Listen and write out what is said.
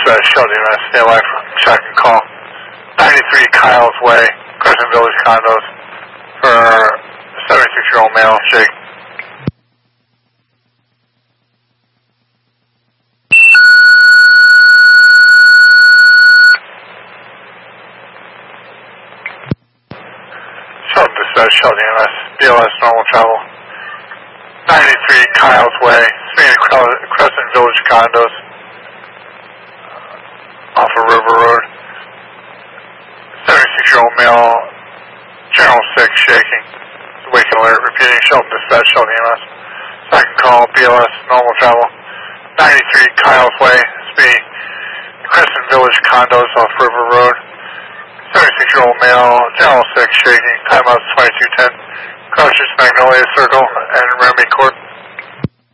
dispatch, Shelby, stay alive for check and call. 93 Kyle's Way, Crescent Village condos for 76-year-old male, Jake. Shelby dispatch, Shelby, BLS normal travel. 93 Kyle's Way, Crescent Village condos off of River Road. 76-year-old male, general sick, shaking. Wake alert, repeating, Shelton dispatch, Shelton EMS. Second call, BLS, normal travel. 93 Kyle's Way, speed. Crescent Village condos off River Road. 76-year-old male, general sick, shaking. Timeout 2210. Crouches, Magnolia Circle, and Remy Court.